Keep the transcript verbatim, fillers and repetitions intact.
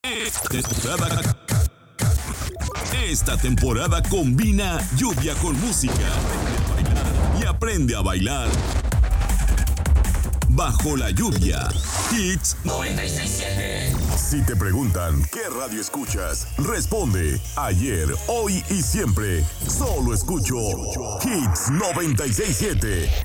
Esta temporada, esta temporada combina lluvia con música y aprende a bailar bajo la lluvia. Hits noventa y seis punto siete. Si te preguntan qué radio escuchas, responde ayer, hoy y siempre. Solo escucho Hits noventa y seis punto siete.